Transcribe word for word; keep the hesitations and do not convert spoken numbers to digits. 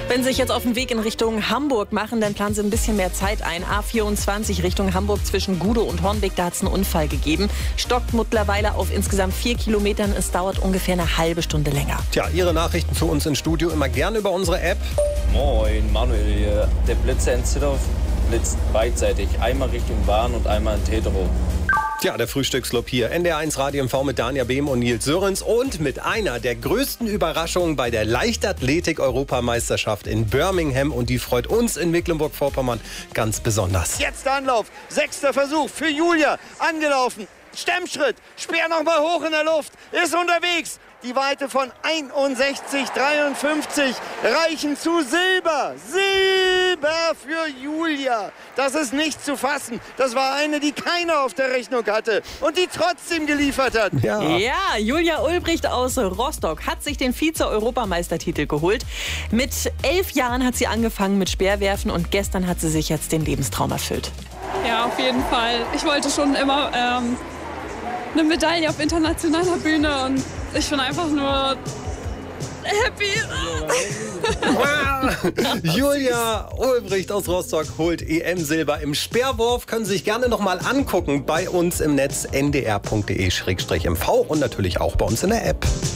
Wenn Sie sich jetzt auf den Weg in Richtung Hamburg machen, dann planen Sie ein bisschen mehr Zeit ein. A vierundzwanzig Richtung Hamburg zwischen Gudow und Hornbeck, da hat es einen Unfall gegeben. Stockt mittlerweile auf insgesamt vier Kilometern. Es dauert ungefähr eine halbe Stunde länger. Tja, Ihre Nachrichten für uns ins Studio immer gerne über unsere App. Moin, Manuel hier. Der Blitzer in Zittau blitzt beidseitig. Einmal Richtung Bahn und einmal in Tetero. Tja, der Frühstücksclub hier. N D R eins Radio M V mit Danja Behm und Nils Sörens und mit einer der größten Überraschungen bei der Leichtathletik-Europameisterschaft in Birmingham. Und die freut uns in Mecklenburg-Vorpommern ganz besonders. Jetzt der Anlauf. Sechster Versuch für Julia. Angelaufen. Stemmschritt. Speer noch mal hoch in der Luft. Ist unterwegs. Die Weite von einundsechzig dreiundfünfzig reichen zu Silber. Silber für Julia. Das ist nicht zu fassen. Das war eine, die keiner auf der Rechnung hatte und die trotzdem geliefert hat. Ja, ja Julia Ulbricht aus Rostock hat sich den Vize-Europameistertitel geholt. Mit elf Jahren hat sie angefangen mit Speerwerfen und gestern hat sie sich jetzt den Lebenstraum erfüllt. Ja, auf jeden Fall. Ich wollte schon immer ähm, eine Medaille auf internationaler Bühne und ich bin einfach nur happy. Julia Ulbricht aus Rostock holt E M-Silber im Speerwurf. Können Sie sich gerne noch mal angucken bei uns im Netz n d r punkt d e slash m v und natürlich auch bei uns in der App.